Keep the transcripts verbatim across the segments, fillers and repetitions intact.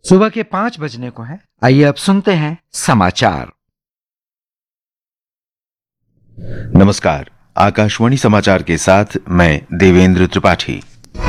सुबह के पांच बजने को है। आइए अब सुनते हैं समाचार। नमस्कार, आकाशवाणी समाचार के साथ मैं देवेंद्र त्रिपाठी।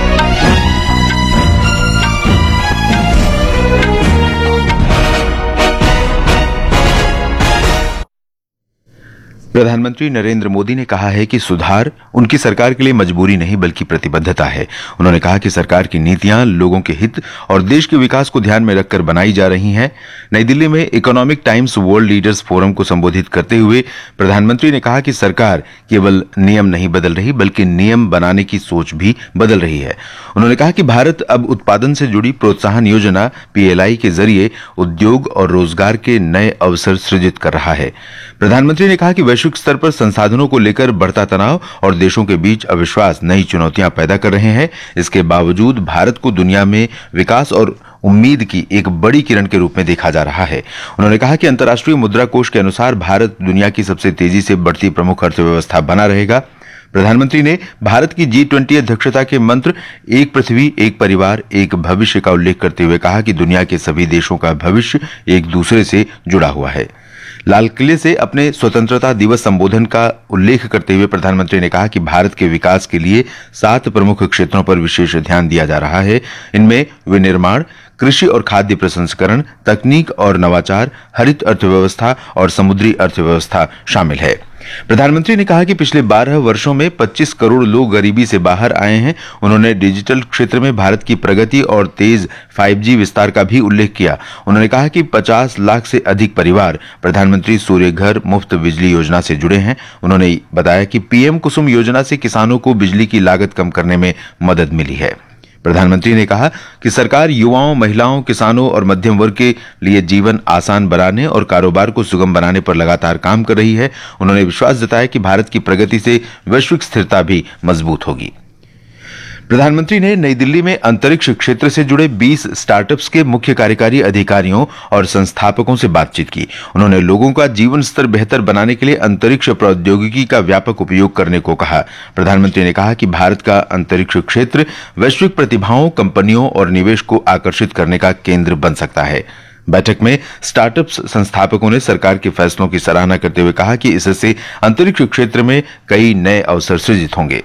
प्रधानमंत्री नरेंद्र मोदी ने कहा है कि सुधार उनकी सरकार के लिए मजबूरी नहीं बल्कि प्रतिबद्धता है। उन्होंने कहा कि सरकार की नीतियां लोगों के हित और देश के विकास को ध्यान में रखकर बनाई जा रही हैं। नई दिल्ली में economic times world leaders forum को संबोधित करते हुए प्रधानमंत्री ने कहा कि सरकार केवल नियम नहीं बदल रही बल्कि नियम बनाने की सोच भी बदल रही है। उन्होंने कहा कि भारत अब उत्पादन से जुड़ी प्रोत्साहन योजना पीएलआई के जरिए उद्योग और रोजगार के नए अवसर सृजित कर रहा है। प्रधानमंत्री ने कहा कि वैश्विक स्तर पर संसाधनों को लेकर बढ़ता तनाव और देशों के बीच अविश्वास नई चुनौतियां पैदा कर रहे हैं। इसके बावजूद भारत को दुनिया में विकास और उम्मीद की एक बड़ी किरण के रूप में देखा जा रहा है। उन्होंने कहा कि अंतर्राष्ट्रीय मुद्रा कोष के अनुसार भारत दुनिया की सबसे तेजी से बढ़ती प्रमुख अर्थव्यवस्था बना रहेगा। प्रधानमंत्री ने भारत की जी ट्वेंटी अध्यक्षता के मंत्र एक पृथ्वी एक परिवार एक भविष्य का उल्लेख करते हुए कहा कि दुनिया के सभी देशों का भविष्य एक दूसरे से जुड़ा हुआ है। लाल किले से अपने स्वतंत्रता दिवस संबोधन का उल्लेख करते हुए प्रधानमंत्री ने कहा कि भारत के विकास के लिए सात प्रमुख क्षेत्रों पर विशेष ध्यान दिया जा रहा है। इनमें विनिर्माण, कृषि और खाद्य प्रसंस्करण, तकनीक और नवाचार, हरित अर्थव्यवस्था और समुद्री अर्थव्यवस्था शामिल है। प्रधानमंत्री ने कहा कि पिछले बारह वर्षों में पच्चीस करोड़ लोग गरीबी से बाहर आए हैं। उन्होंने डिजिटल क्षेत्र में भारत की प्रगति और तेज फाइव जी विस्तार का भी उल्लेख किया। उन्होंने कहा कि पचास लाख से अधिक परिवार प्रधानमंत्री सूर्य घर मुफ्त बिजली योजना से जुड़े हैं। उन्होंने बताया कि पीएम कुसुम योजना से किसानों को बिजली की लागत कम करने में मदद मिली है। प्रधानमंत्री ने कहा कि सरकार युवाओं, महिलाओं, किसानों और मध्यम वर्ग के लिए जीवन आसान बनाने और कारोबार को सुगम बनाने पर लगातार काम कर रही है। उन्होंने विश्वास जताया कि भारत की प्रगति से वैश्विक स्थिरता भी मजबूत होगी। प्रधानमंत्री ने नई दिल्ली में अंतरिक्ष क्षेत्र से जुड़े बीस स्टार्टअप्स के मुख्य कार्यकारी अधिकारियों और संस्थापकों से बातचीत की। उन्होंने लोगों का जीवन स्तर बेहतर बनाने के लिए अंतरिक्ष प्रौद्योगिकी का व्यापक उपयोग करने को कहा। प्रधानमंत्री ने कहा कि भारत का अंतरिक्ष क्षेत्र वैश्विक प्रतिभाओं, कंपनियों और निवेश को आकर्षित करने का केंद्र बन सकता है। बैठक में स्टार्टअप्स संस्थापकों ने सरकार के फैसलों की सराहना करते हुए कहा कि इससे अंतरिक्ष क्षेत्र में कई नए अवसर सृजित होंगे।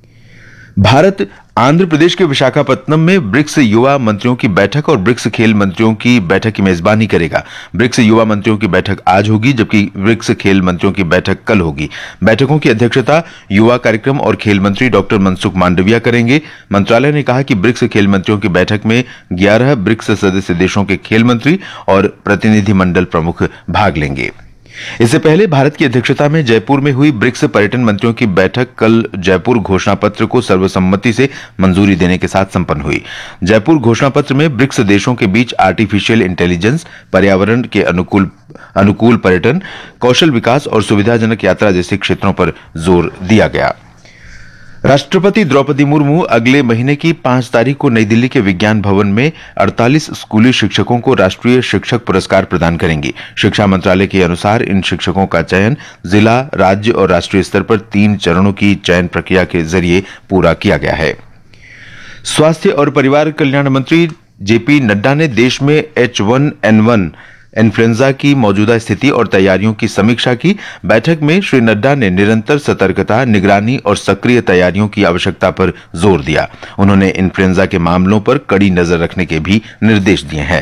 भारत आंध्र प्रदेश के विशाखापत्तनम में ब्रिक्स युवा मंत्रियों की बैठक और ब्रिक्स खेल मंत्रियों की बैठक की मेजबानी करेगा। ब्रिक्स युवा मंत्रियों की बैठक आज होगी जबकि ब्रिक्स खेल मंत्रियों की बैठक कल होगी। बैठकों की अध्यक्षता युवा कार्यक्रम और खेल मंत्री डॉक्टर मनसुख मांडविया करेंगे। मंत्रालय ने कहा कि ब्रिक्स खेल मंत्रियों की बैठक में ग्यारह ब्रिक्स सदस्य देशों के खेल मंत्री और प्रतिनिधिमंडल प्रमुख भाग लेंगे। इससे पहले भारत की अध्यक्षता में जयपुर में हुई ब्रिक्स पर्यटन मंत्रियों की बैठक कल जयपुर घोषणा पत्र को सर्वसम्मति से मंजूरी देने के साथ संपन्न हुई। जयपुर घोषणा पत्र में ब्रिक्स देशों के बीच आर्टिफिशियल इंटेलिजेंस, पर्यावरण के अनुकूल अनुकूल पर्यटन, कौशल विकास और सुविधाजनक यात्रा जैसे क्षेत्रों पर जोर दिया गया। राष्ट्रपति द्रौपदी मुर्मू अगले महीने की पांच तारीख को नई दिल्ली के विज्ञान भवन में अड़तालीस स्कूली शिक्षकों को राष्ट्रीय शिक्षक पुरस्कार प्रदान करेंगी। शिक्षा मंत्रालय के अनुसार इन शिक्षकों का चयन जिला, राज्य और राष्ट्रीय स्तर पर तीन चरणों की चयन प्रक्रिया के जरिए पूरा किया गया है। स्वास्थ्य और परिवार कल्याण मंत्री जेपी नड्डा ने देश में H one N one influenza की मौजूदा स्थिति और तैयारियों की समीक्षा की। बैठक में श्री नड्डा ने निरंतर सतर्कता, निगरानी और सक्रिय तैयारियों की आवश्यकता पर जोर दिया। उन्होंने इन्फ्लुएंजा के मामलों पर कड़ी नजर रखने के भी निर्देश दिए हैं।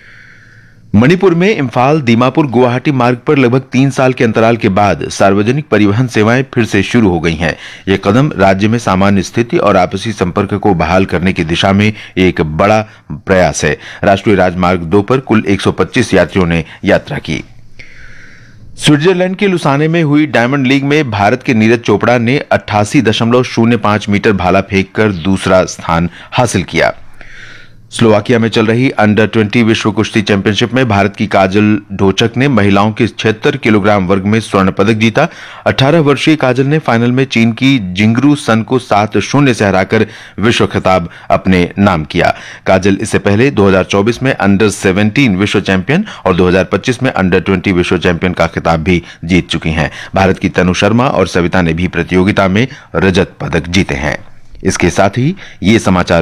मणिपुर में इम्फाल दीमापुर गुवाहाटी मार्ग पर लगभग तीन साल के अंतराल के बाद सार्वजनिक परिवहन सेवाएं फिर से शुरू हो गई हैं। यह कदम राज्य में सामान्य स्थिति और आपसी संपर्क को बहाल करने की दिशा में एक बड़ा प्रयास है। राष्ट्रीय राजमार्ग दो पर कुल एक सौ पच्चीस यात्रियों ने यात्रा की। स्विट्जरलैंड के लुसाने में हुई डायमंड लीग में भारत के नीरज चोपड़ा ने अट्ठासी दशमलव शून्य पांच मीटर भाला फेंककर दूसरा स्थान हासिल किया। स्लोवाकिया में चल रही अंडर ट्वेंटी विश्व कुश्ती चैंपियनशिप में भारत की काजल ढोचक ने महिलाओं के छिहत्तर किलोग्राम वर्ग में स्वर्ण पदक जीता। अठारह वर्षीय काजल ने फाइनल में चीन की जिंगरू सन को सात शून्य से हराकर विश्व खिताब अपने नाम किया। काजल इससे पहले दो हज़ार चौबीस में अंडर सत्रह विश्व चैंपियन और दो हज़ार पच्चीस में अंडर बीस विश्व चैंपियन का खिताब भी जीत चुकी हैं। भारत की तनु शर्मा और सविता ने भी प्रतियोगिता में रजत पदक जीते हैं। इसके साथ ही ये समाचार